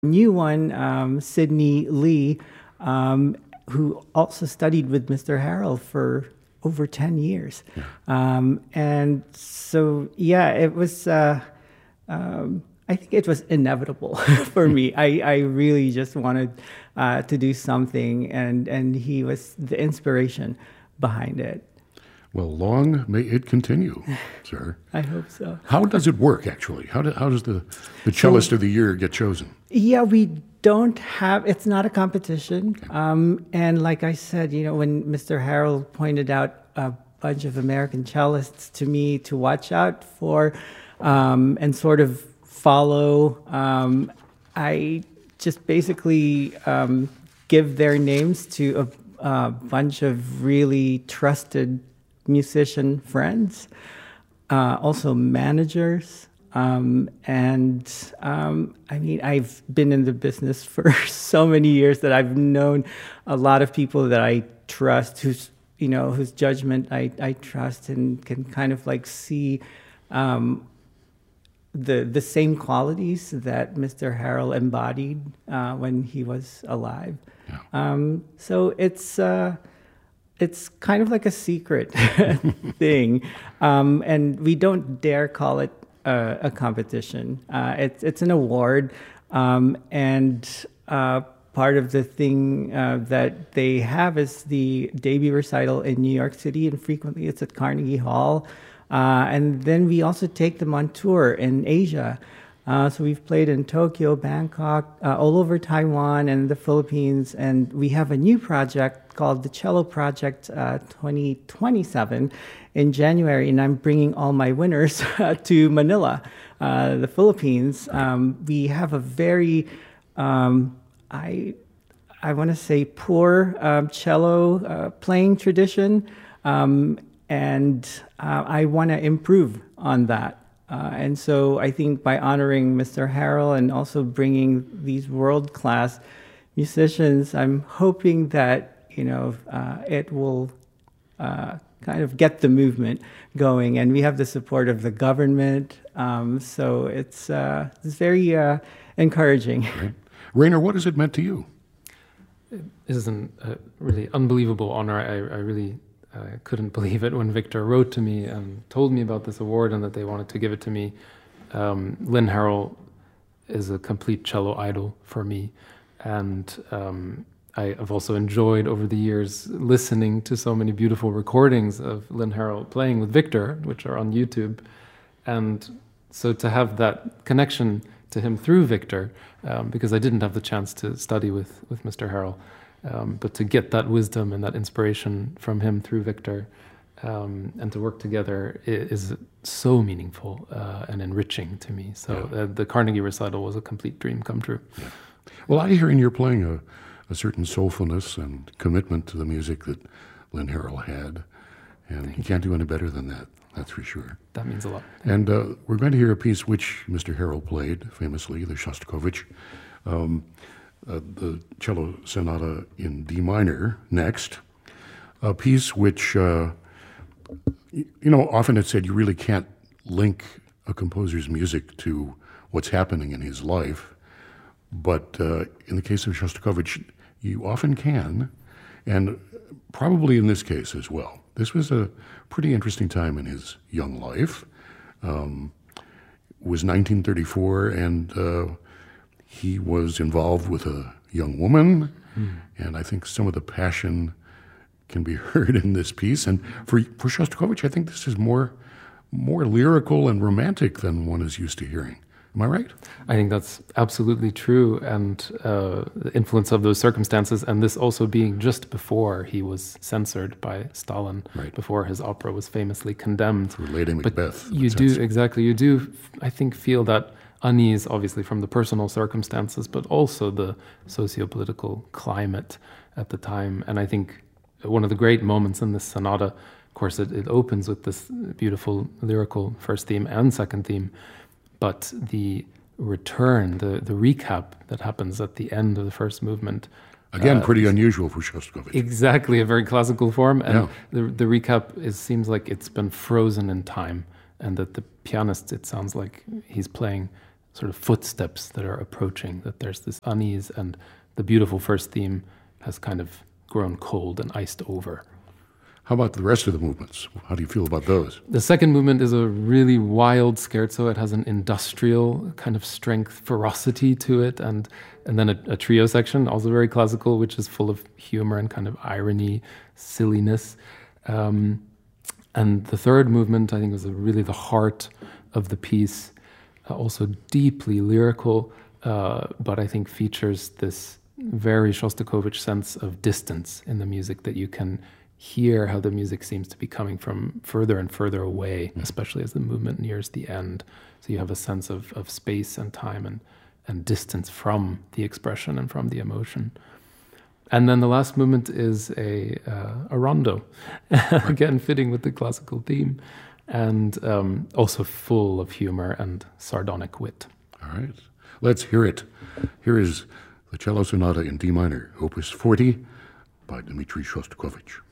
new one, Sydney Lee, who also studied with Mr. Harrell for over 10 years. And so, yeah, it was, I think it was inevitable for me. I really just wanted to do something, and he was the inspiration behind it. Well, long may it continue, sir. I hope so. How does it work, actually? How does the cellist of the year get chosen? Yeah, we don't have, it's not a competition. Okay. And like I said, when Mr. Harrell pointed out a bunch of American cellists to me to watch out for and sort of follow, I just basically give their names to a bunch of really trusted musician friends, also managers. I mean, I've been in the business for so many years that I've known a lot of people that I trust, whose judgment I trust, and can kind of like see the same qualities that Mr. Harrell embodied when he was alive. Yeah. So it's kind of like a secret thing, and we don't dare call it a competition. It's an award, and part of the thing that they have is the debut recital in New York City, and frequently it's at Carnegie Hall. And then we also take them on tour in Asia. So we've played in Tokyo, Bangkok, all over Taiwan and the Philippines. And we have a new project called the Cello Project 2027 in January. And I'm bringing all my winners to Manila, the Philippines. We have a very, I want to say, poor cello playing tradition. And I want to improve on that. And so I think by honoring Mr. Harrell and also bringing these world-class musicians, I'm hoping that, it will kind of get the movement going. And we have the support of the government. So it's very encouraging. Right. Rainer, what has it meant to you? It is a really unbelievable honor. I really couldn't believe it when Victor wrote to me and told me about this award and that they wanted to give it to me. Lynn Harrell is a complete cello idol for me. And I have also enjoyed over the years listening to so many beautiful recordings of Lynn Harrell playing with Victor, which are on YouTube. And so to have that connection to him through Victor, because I didn't have the chance to study with Mr. Harrell, but to get that wisdom and that inspiration from him through Victor, and to work together is so meaningful and enriching to me. So the Carnegie recital was a complete dream come true. Yeah. Well, I hear in your playing a certain soulfulness and commitment to the music that Lynn Harrell had, and you can't do any better than that. That's for sure. That means a lot. And we're going to hear a piece which Mr. Harrell played famously, the Shostakovich. The cello sonata in D minor next, a piece which, often it's said you really can't link a composer's music to what's happening in his life, but in the case of Shostakovich, you often can, and probably in this case as well. This was a pretty interesting time in his young life. It was 1934, and he was involved with a young woman, and I think some of the passion can be heard in this piece. And for Shostakovich, I think this is more lyrical and romantic than one is used to hearing. Am I right? I think that's absolutely true, and the influence of those circumstances, and this also being just before he was censored by Stalin, right, before his opera was famously condemned. For Lady Macbeth. But you do, I think, feel that unease, obviously, from the personal circumstances, but also the socio-political climate at the time. And I think one of the great moments in this sonata, of course, it opens with this beautiful lyrical first theme and second theme, but the return, the recap that happens at the end of the first movement. Again, pretty unusual for Shostakovich. Exactly, a very classical form. And the recap seems like it's been frozen in time, and that the pianist, it sounds like he's playing sort of footsteps that are approaching, that there's this unease, and the beautiful first theme has kind of grown cold and iced over. How about the rest of the movements? How do you feel about those? The second movement is a really wild scherzo. It has an industrial kind of strength, ferocity to it, and then a trio section, also very classical, which is full of humor and kind of irony, silliness. And the third movement, I think, was really the heart of the piece, also deeply lyrical, but I think features this very Shostakovich sense of distance in the music, that you can hear how the music seems to be coming from further and further away, especially as the movement nears the end. So you have a sense of space and time and distance from the expression and from the emotion. And then the last movement is a rondo, again fitting with the classical theme, and also full of humor and sardonic wit. All right, let's hear it. Here is the Cello Sonata in D minor, Opus 40, by Dmitri Shostakovich.